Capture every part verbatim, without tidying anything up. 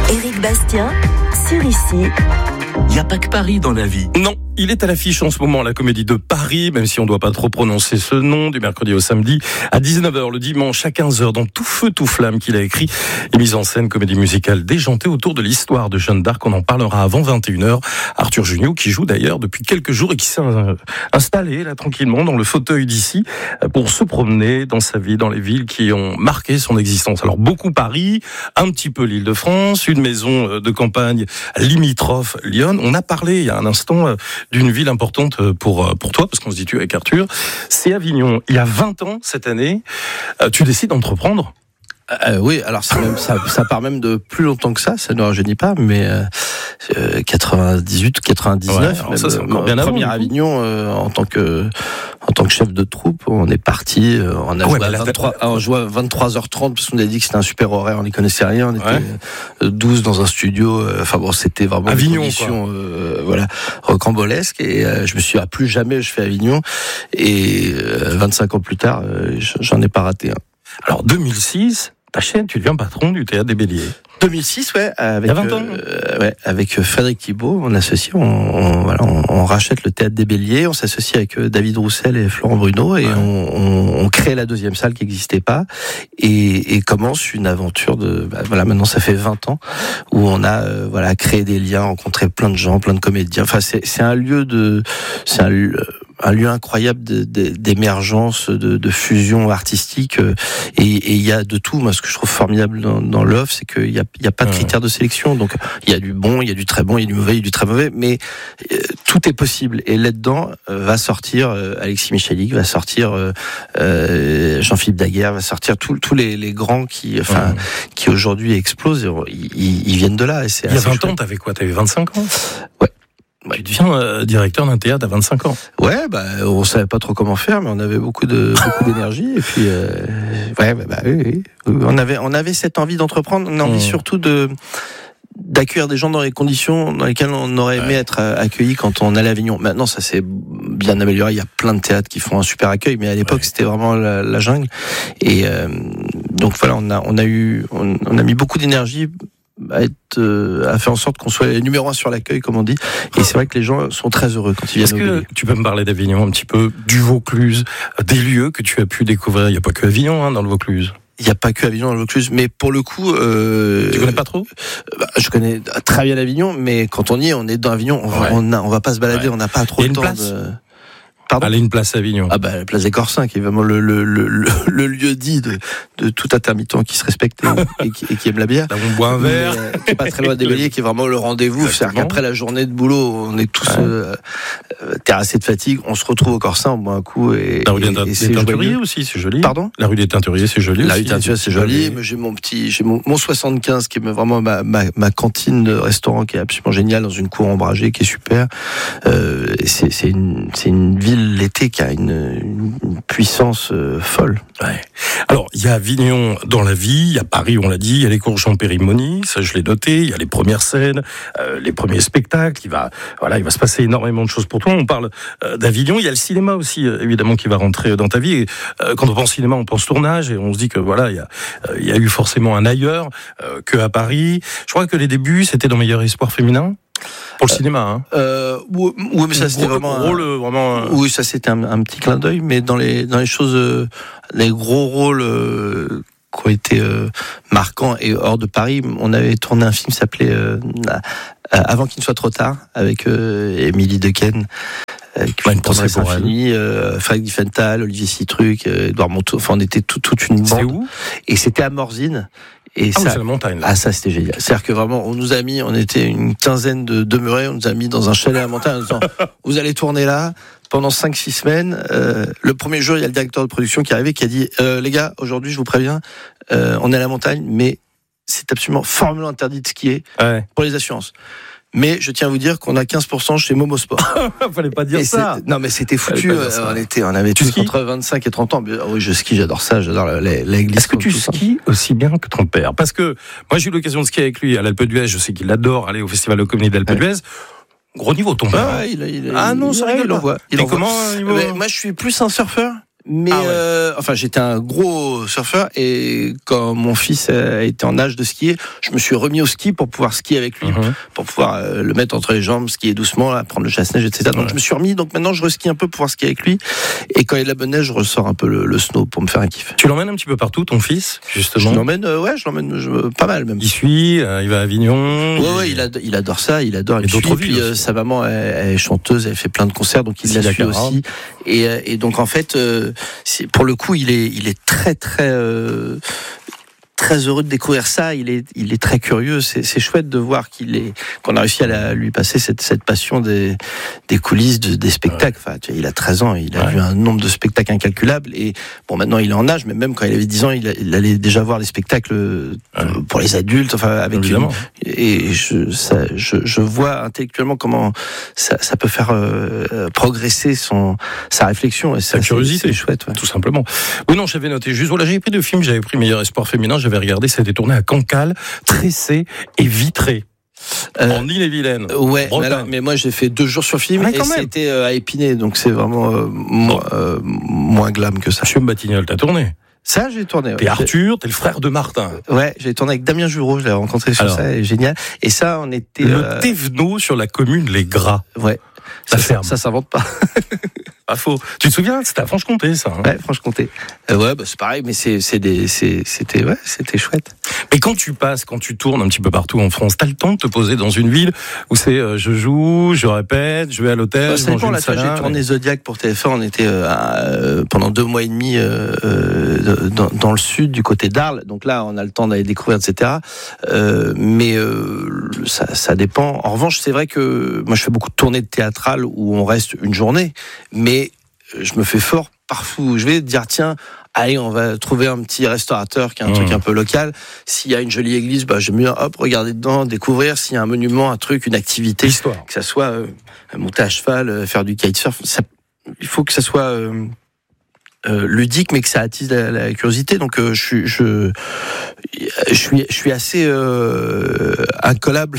Éric Bastien, sur ici. Il n'y a pas que Paris dans la vie. Non, il est à l'affiche en ce moment, la Comédie de Paris, même si on ne doit pas trop prononcer ce nom, du mercredi au samedi, à dix-neuf heures, le dimanche à quinze heures, dans Tout feu, tout flamme qu'il a écrit et mise en scène, comédie musicale déjantée autour de l'histoire de Jeanne d'Arc. On en parlera avant vingt et une heures. Arthur Junio, qui joue d'ailleurs depuis quelques jours et qui s'est installé là tranquillement dans le fauteuil d'ici pour se promener dans sa vie, dans les villes qui ont marqué son existence. Alors beaucoup Paris, un petit peu l'Île-de-France, une maison de campagne limitrophe Lyon. On a parlé il y a un instant d'une ville importante pour, pour toi, parce qu'on se dit tu avec Arthur, c'est Avignon. Il y a vingt ans, cette année, tu décides d'entreprendre. Euh, oui, alors c'est même, ça, ça part même de plus longtemps que ça, ça ne rajeunit pas, mais euh, quatre-vingt-dix-huit, quatre-vingt-dix-neuf, ouais, même, ça, c'est encore bien avant. Premier Avignon, euh, en tant que en tant que chef de troupe, on est parti, euh, on a ouais, joué, à vingt-trois, ah, on jouait à vingt-trois heures trente parce qu'on a dit que c'était un super horaire, on n'y connaissait rien, on était ouais. douze dans un studio, euh, enfin bon, c'était vraiment Avignon, une condition, euh, voilà, rocambolesque, et euh, je me suis dit, ah, plus jamais je fais Avignon, et euh, vingt-cinq ans plus tard, euh, j'en ai pas raté un. Alors deux mille six, ta chaîne, tu deviens patron du Théâtre des Béliers. deux mille six, ouais, avec, il y a vingt ans. Euh, ouais, avec Frédéric Thibault, on associe, on, on, voilà, on, on rachète le Théâtre des Béliers, on s'associe avec David Roussel et Florent Bruno, et ouais. on, on, on crée la deuxième salle qui n'existait pas, et, et commence une aventure de, bah, voilà, maintenant ça fait vingt ans, où on a, euh, voilà, créé des liens, rencontré plein de gens, plein de comédiens. Enfin, c'est, c'est un lieu de, c'est un lieu, un lieu incroyable de, de, d'émergence, de, de fusion artistique, et il y a de tout. Moi, ce que je trouve formidable dans, dans l'offre, c'est qu'il y a, il y a pas de critères de sélection. Donc, il y a du bon, il y a du très bon, il y a du mauvais, il y a du très mauvais, mais euh, tout est possible. Et là-dedans euh, va sortir euh, Alexis Michalik, va sortir euh, euh, Jean-Philippe Daguerre, va sortir tous tous les, les grands qui, enfin, mmh. qui aujourd'hui explosent. Ils, ils viennent de là. Et c'est il y a vingt chouette. ans, t'avais quoi? T'avais vingt-cinq ans? Ouais. Tu deviens euh, directeur d'un théâtre à vingt-cinq ans. Ouais, bah on savait pas trop comment faire, mais on avait beaucoup de beaucoup d'énergie, et puis euh, ouais, bah, bah oui, oui, on avait on avait cette envie d'entreprendre, on a envie mmh. surtout de d'accueillir des gens dans les conditions dans lesquelles on aurait aimé ouais. être accueillis quand on allait à Avignon. Maintenant, ça s'est bien amélioré. Il y a plein de théâtres qui font un super accueil, mais à l'époque, ouais. c'était vraiment la, la jungle. Et euh, donc voilà, on a on a eu on, on a mis beaucoup d'énergie à être euh, à faire en sorte qu'on soit numéro un sur l'accueil, comme on dit, et c'est vrai que les gens sont très heureux quand ils viennent. Est-ce que tu peux me parler d'Avignon un petit peu, du Vaucluse, des lieux que tu as pu découvrir? Il n'y a pas que Avignon hein, dans le Vaucluse. Il n'y a pas que Avignon dans le Vaucluse, mais pour le coup, euh, tu connais pas trop? Bah, je connais très bien Avignon, mais quand on y est, on est dans Avignon, on ouais. on, a, on va pas se balader, ouais. on n'a pas trop le temps place de. Pardon. Aller une place à Avignon. Ah bah la place des Corsins, qui est vraiment le le le, le, le lieu dit de de tout intermittent qui se respecte et, et, qui, et qui aime la bière. Là, on boit un verre. Mais, euh, qui est pas très loin des Béliers, qui est vraiment le rendez-vous. Exactement. C'est-à-dire qu'après la journée de boulot, on est tous ouais. euh, terrassés de fatigue, on se retrouve au Corsin, on boit un coup et. La rue des, et, des Teinturiers aussi, c'est joli. Pardon. La rue des Teinturiers, c'est joli. La aussi. rue des Teinturiers, c'est joli. Mais j'ai mon petit, j'ai mon, mon soixante-quinze qui est vraiment ma, ma ma cantine de restaurant qui est absolument géniale dans une cour ombragée qui est super. Euh, c'est c'est une c'est une ville l'été qui a Une, une puissance euh, folle. Ouais. Alors, il y a Avignon dans la vie, il y a Paris, on l'a dit, il y a les cours en périmonie, ça je l'ai noté, il y a les premières scènes, euh, les premiers spectacles, il va, voilà, il va se passer énormément de choses pour toi. On parle euh, d'Avignon, il y a le cinéma aussi, euh, évidemment, qui va rentrer dans ta vie. Et, euh, quand on pense cinéma, on pense tournage, et on se dit que voilà, il y a, euh, il y a eu forcément un ailleurs euh, que à Paris. Je crois que les débuts, c'était dans Meilleur Espoir Féminin. Pour le euh, cinéma, hein. Euh, oui, oui, mais ça c'était gros, vraiment, rôle, un, vraiment. Un... Oui, ça c'était un, un petit clin d'œil, mais dans les dans les choses, euh, les gros rôles euh, qui ont été euh, marquants et hors de Paris, on avait tourné un film qui s'appelait euh, Avant qu'il ne soit trop tard avec euh, Émilie Dequesne. Euh, qui une pensée pour elle. Euh, Franck Diffenthal, Olivier Citruc, euh, Edouard Monteau. Enfin, on était tout, toute une bande. C'était où? Et c'était à Morzine. Et ah, ça, c'est la montagne. Là. Ah, ça, c'était génial. C'est-à-dire que vraiment, on nous a mis, on était une quinzaine de demeurés, on nous a mis dans un chalet à la montagne en disant, vous allez tourner là pendant cinq six semaines. Euh, le premier jour, il y a le directeur de production qui est arrivé, qui a dit, euh, les gars, aujourd'hui, je vous préviens, euh, on est à la montagne, mais c'est absolument formellement interdit de skier ouais. pour les assurances. Mais je tiens à vous dire qu'on a quinze pour cent chez Momo Sport. Fallait pas dire et ça. Non, mais c'était foutu. Euh, on était, on avait tous entre vingt-cinq et trente ans. Oh, oui, je skie, j'adore ça, j'adore la, la, la glisse. Est-ce que tu skis aussi bien que ton père? Parce que moi, j'ai eu l'occasion de skier avec lui à l'Alpe d'Huez. Je sais qu'il adore aller au festival de comédie d'Alpe d'Huez. Gros niveau, ton père. Ah, il, il, ah non, ça rigole il pas. Envoie. Il Et envoie. comment niveau... mais, moi, je suis plus un surfeur. Mais ah ouais. euh, enfin, j'étais un gros surfeur et quand mon fils a été en âge de skier, je me suis remis au ski pour pouvoir skier avec lui, mm-hmm. pour pouvoir euh, le mettre entre les jambes, skier doucement, là, prendre le chasse-neige, et cetera. Donc ouais. je me suis remis. Donc maintenant, je reskie un peu pour pouvoir skier avec lui. Et quand il y a de la bonne neige, je ressors un peu le, le snow pour me faire un kiff. Tu l'emmènes un petit peu partout, ton fils, justement. Je l'emmène, euh, ouais, je l'emmène je, pas mal même. Il suit, euh, il va à Avignon. Ouais, il... ouais, il, ad- il adore ça, il adore. Et d'autres villes. Puis euh, sa maman, elle, elle est chanteuse, elle fait plein de concerts, donc il la suit aussi. Et, et donc en fait, euh, c'est, pour le coup, il est, il est très très euh, très heureux de découvrir ça. Il est, il est très curieux. C'est, c'est chouette de voir qu'il est, qu'on a réussi à la, lui passer cette, cette passion des, des coulisses, de, des spectacles. Enfin, tu vois, il a treize ans, il a ouais. vu un nombre de spectacles incalculables. Et bon, maintenant il est en âge, mais même quand il avait dix ans, il, a, il allait déjà voir les spectacles ouais. pour les adultes. Enfin, avec évidemment. Une, et je, ça, je, je vois intellectuellement comment ça, ça peut faire euh, progresser son, sa réflexion. Et ça, sa curiosité, c'est, c'est chouette, ouais. tout simplement. Oui, non, j'avais noté juste. Voilà, j'avais pris deux films, j'avais pris Meilleur espoir féminin. J'avais regardé, ça a été tourné à Cancale, Tressé et Vitré. Euh, en Ille-et-Vilaine. Ouais, mais, alors, mais moi j'ai fait deux jours sur film ah, et c'était euh, à Épinay, donc c'est vraiment euh, mo- euh, moins glam que ça. Monsieur Batignolles, t'as tourné ? Ça, j'ai tourné. Ouais. T'es Arthur, t'es le frère de Martin. Ouais, j'ai tourné avec Damien Jureau, je l'ai rencontré sur alors, ça, et génial. Et ça, on était... Le euh... Thévenot sur la commune Les Gras. Ouais. Ça, ça ferme. Ça s'invente pas. Pas faux. Tu te souviens, c'était à Franche-Comté, ça. Hein ouais, Franche-Comté. Euh, ouais, bah, c'est pareil, mais c'est, c'est des, c'est, c'était, ouais, c'était chouette. Mais quand tu passes, quand tu tournes un petit peu partout en France, t'as le temps de te poser dans une ville où c'est, euh, je joue, je répète, je vais à l'hôtel. Bah, ça dépend, là, toi, j'ai tourné Zodiac pour T F un, on était euh, euh, pendant deux mois et demi euh, euh, dans, dans le sud, du côté d'Arles. Donc là, on a le temps d'aller découvrir, et cetera. Euh, mais euh, ça, ça dépend. En revanche, c'est vrai que moi, je fais beaucoup de tournées de théâtrales où on reste une journée, mais je me fais fort parfois. Je vais dire, tiens, allez, on va trouver un petit restaurateur qui a un mmh. truc un peu local. S'il y a une jolie église, bah, j'aime bien, hop, regarder dedans, découvrir. S'il y a un monument, un truc, une activité, L'histoire. Que ça soit euh, monter à cheval, euh, faire du kitesurf, ça, il faut que ça soit euh, euh, ludique, mais que ça attise la, la curiosité. Donc, euh, je suis, je, je suis, je suis assez euh, incollable.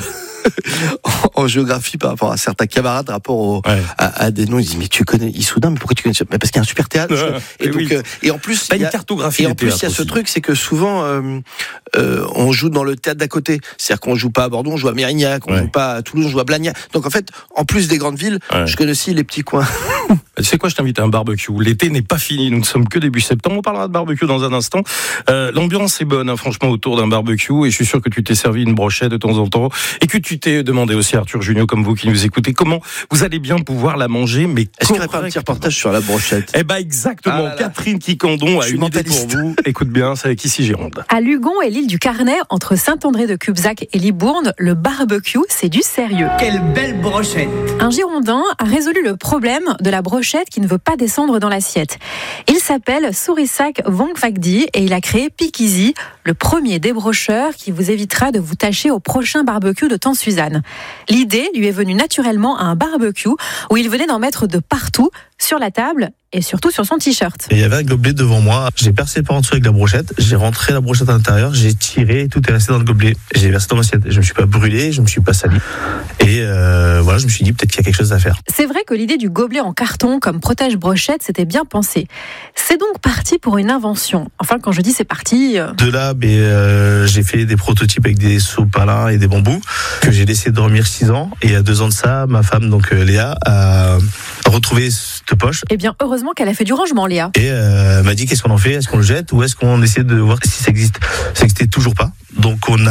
en géographie par rapport à certains camarades, rapport au, ouais. à, à des noms. Ils disent mais tu connais Issoudun, mais pourquoi tu connais ça? Mais parce qu'il y a un super théâtre. Ouais, et, et donc oui. euh, et en plus pas une cartographie. Et en plus il y a ce aussi. truc, c'est que souvent euh, euh, on joue dans le théâtre d'à côté. C'est-à-dire qu'on joue pas à Bordeaux, on joue à Mérignac, on ouais. joue pas à Toulouse, on joue à Blagnac. Donc en fait, en plus des grandes villes, ouais. je connais aussi les petits coins. Tu sais quoi, je t'invite à un barbecue. L'été n'est pas fini, nous ne sommes que début septembre. On parlera de barbecue dans un instant. Euh, l'ambiance est bonne, hein, franchement, autour d'un barbecue. Et je suis sûr que tu t'es servi une brochette de temps en temps. Et que tu t'es demandé aussi, Arthur Junio, comme vous qui nous écoutez, comment vous allez bien pouvoir la manger. Mais est-ce qu'il n'y aurait pas un petit reportage sur la brochette? Eh ben exactement. Ah là là. Catherine Quicandon a une idée pour vous. Écoute bien, c'est avec ici Gironde. À Lugon et l'île du Carnet, entre Saint-André-de-Cubzac et Libourne, le barbecue, c'est du sérieux. Quelle belle brochette! Un Girondin a résolu le problème de la brochette qui ne veut pas descendre dans l'assiette. Il s'appelle Sourisak Vongfakdi et il a créé Pikizi, le premier débrocheur qui vous évitera de vous tâcher au prochain barbecue de Tante-Suzanne. L'idée lui est venue naturellement à un barbecue où il venait d'en mettre de partout, sur la table et surtout sur son t-shirt. Et il y avait un gobelet devant moi, j'ai percé par en dessous avec la brochette, j'ai rentré la brochette à l'intérieur, j'ai tiré et tout est resté dans le gobelet. J'ai versé dans l'assiette, je me suis pas brûlé, je me suis pas sali. Et euh, voilà, je me suis dit peut-être qu'il y a quelque chose à faire. C'est vrai que l'idée du gobelet en carton comme protège-brochette, c'était bien pensé. C'est donc parti pour une invention. Enfin, quand je dis c'est parti... Euh... De là, ben, euh, j'ai fait des prototypes avec des sopalins et des bambous que j'ai laissé dormir six ans. Et il y a deux ans de ça, ma femme, donc euh, Léa, a retrouvé cette poche. Eh bien, heureusement qu'elle a fait du rangement, Léa. Et euh, m'a dit qu'est-ce qu'on en fait? Est-ce qu'on le jette ou est-ce qu'on essaie de voir si ça existe? Ça n'existait toujours pas. Donc on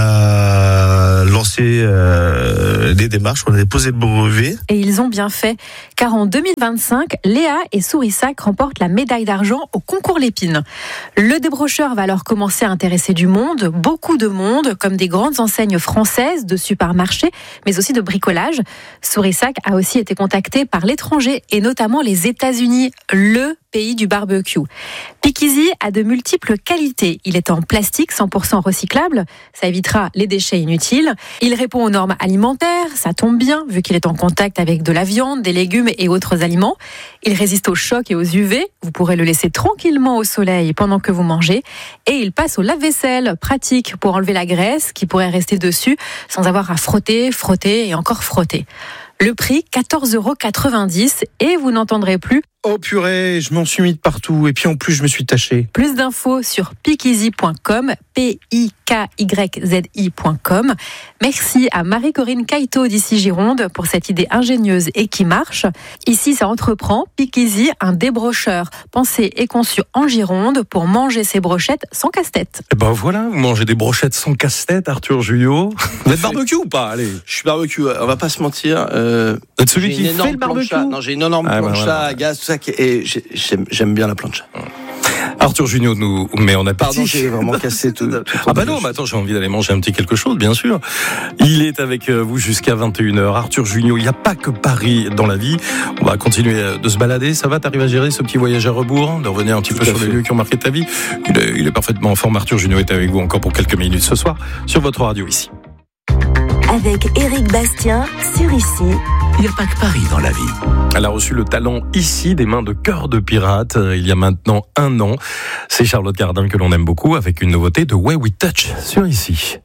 a lancé euh, des démarches, on a déposé le brevet. Et ils ont bien fait, car en deux mille vingt-cinq, Léa et Sourisak remportent la médaille d'argent au concours Lépine. Le débrocheur va alors commencer à intéresser du monde, beaucoup de monde, comme des grandes enseignes françaises de supermarchés, mais aussi de bricolage. Sourisak a aussi été contacté par l'étranger, et notamment les États-Unis, le pays du barbecue. Pikizi a de multiples qualités. Il est en plastique cent pour cent recyclable, ça évitera les déchets inutiles. Il répond aux normes alimentaires, ça tombe bien vu qu'il est en contact avec de la viande, des légumes et autres aliments. Il résiste au choc et aux U V, vous pourrez le laisser tranquillement au soleil pendant que vous mangez. Et il passe au lave-vaisselle, pratique pour enlever la graisse qui pourrait rester dessus sans avoir à frotter, frotter et encore frotter. Le prix, quatorze euros quatre-vingt-dix, et vous n'entendrez plus Oh purée, je m'en suis mis de partout et puis en plus je me suis taché. Plus d'infos sur piqueasy point com, P I K Y Z I point com. Merci à Marie-Corinne Caïto d'ici Gironde pour cette idée ingénieuse et qui marche. Ici, ça entreprend Piqueasy, un débrocheur pensé et conçu en Gironde pour manger ses brochettes sans casse-tête. Et ben voilà, vous mangez des brochettes sans casse-tête, Arthur Junio. Vous êtes barbecue ou pas? Allez. Je suis barbecue, on va pas se mentir. Euh, Vous êtes celui j'ai qui une fait énorme le barbecue? plancha. Non, j'ai une énorme Ah, bah, plancha voilà. à gaz, tout ça, qui- et j'ai- j'aime, j'aime bien la plancha. Arthur Junio nous met en appétit. Pardon, j'ai vraiment cassé tout. tout Ah bah non, mais attends, j'ai envie d'aller manger un petit quelque chose, bien sûr. Il est avec vous jusqu'à vingt et une heures. Arthur Junio, il n'y a pas que Paris dans la vie. On va continuer de se balader. Ça va, t'arrives à gérer ce petit voyage à rebours, de revenir un petit Tout peu à sur fait. les lieux qui ont marqué ta vie. Il est, il est parfaitement en forme. Arthur Junio est avec vous encore pour quelques minutes ce soir sur votre radio ici. Avec Éric Bastien sur Ici. Il n'y a pas que Paris dans la vie. Elle a reçu le talent ici des mains de Cœur de Pirate euh, il y a maintenant un an. C'est Charlotte Gardin que l'on aime beaucoup avec une nouveauté de Way We Touch sur Ici.